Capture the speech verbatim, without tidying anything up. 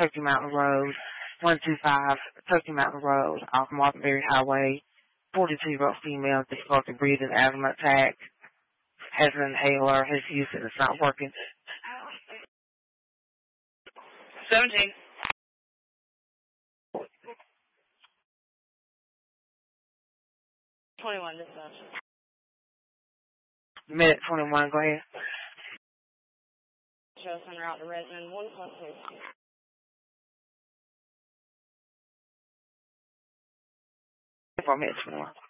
Turkey Mountain Road, one two five Turkey Mountain Road, off Martinberry Highway. forty-two-year-old female, difficulty breathing, asthma attack, has an inhaler, has used it, it's not working. seventeen. twenty-one, dispatch. Minute twenty-one, go ahead. Show center out to Redmond, one plus two. For minute twenty-one.